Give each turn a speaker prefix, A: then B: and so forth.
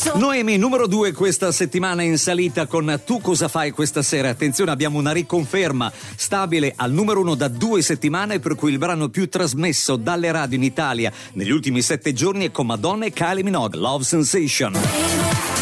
A: Noemi, numero 2 questa settimana in salita con Tu cosa fai questa sera? Attenzione, abbiamo una riconferma stabile al numero 1 da 2 settimane, per cui il brano più trasmesso dalle radio in Italia negli ultimi 7 giorni è con Madonna e Kylie Minogue, Love Sensation.